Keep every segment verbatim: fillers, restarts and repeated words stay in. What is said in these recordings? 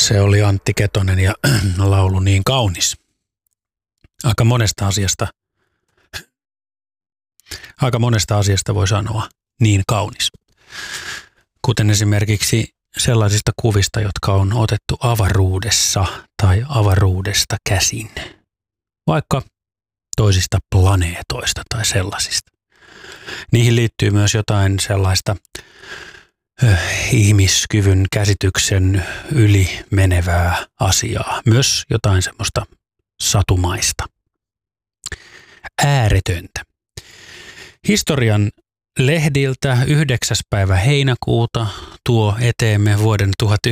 Se oli Antti Ketonen ja laulu Niin kaunis. Aika monesta asiasta, aika monesta asiasta voi sanoa niin kaunis. Kuten esimerkiksi sellaisista kuvista, jotka on otettu avaruudessa tai avaruudesta käsin. Vaikka toisista planeetoista tai sellaisista. Niihin liittyy myös jotain sellaista äh, ihmiskyvyn käsityksen yli menevää asiaa. Myös jotain semmoista satumaista. Ääretöntä. Historian lehdiltä yhdeksäs päivä heinäkuuta tuo eteemme vuoden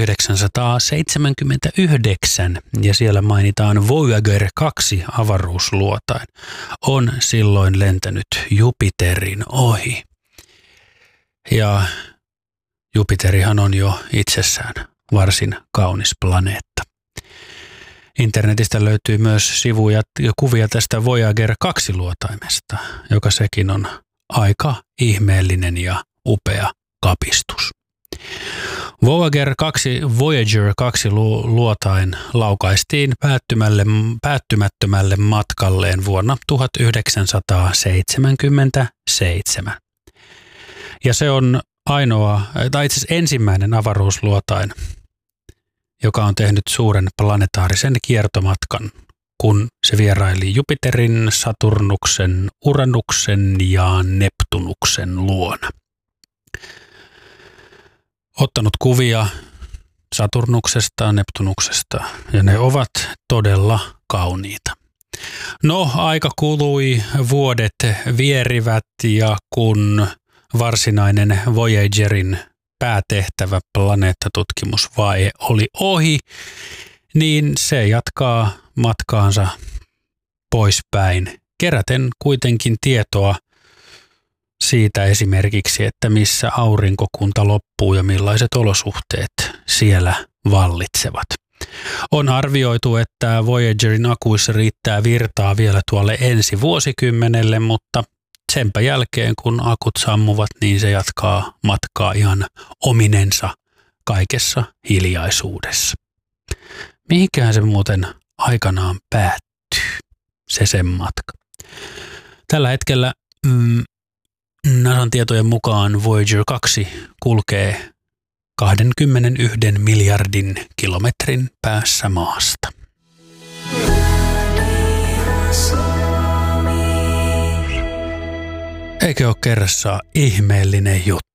tuhatyhdeksänsataaseitsemänkymmentäyhdeksän ja siellä mainitaan Voyager kaksi avaruusluotain. On silloin lentänyt Jupiterin ohi. Ja Jupiterihan on jo itsessään varsin kaunis planeetta. Internetistä löytyy myös sivuja ja kuvia tästä Voyager kaksi luotaimesta, joka sekin on aika ihmeellinen ja upea kapistus. Voyager kaksi, Voyager kaksi luotain laukaistiin päättymättömälle matkalleen vuonna tuhatyhdeksänsataaseitsemänkymmentäseitsemän. Ja se on ainoa, tai itse asiassa ensimmäinen avaruusluotain, joka on tehnyt suuren planetaarisen kiertomatkan, kun se vieraili Jupiterin, Saturnuksen, Uranuksen ja Neptunuksen luona. Ottanut kuvia Saturnuksesta, Neptunuksesta ja ne ovat todella kauniita. No, aika kului, vuodet vierivät ja kun varsinainen Voyagerin päätehtävä planeettatutkimusvaihe oli ohi, niin se jatkaa matkaansa poispäin, keräten kuitenkin tietoa siitä esimerkiksi, että missä aurinkokunta loppuu ja millaiset olosuhteet siellä vallitsevat. On arvioitu, että Voyagerin akuissa riittää virtaa vielä tuolle ensi vuosikymmenelle, mutta senpä jälkeen kun akut sammuvat, niin se jatkaa matkaa ihan ominensa kaikessa hiljaisuudessa. Mihinkään se muuten aikanaan päättyy, se sen matka. Tällä hetkellä mm, NASAn tietojen mukaan Voyager kaksi kulkee kaksikymmentäyksi miljardin kilometrin päässä maasta. Eikö ole kerrassaan ihmeellinen juttu?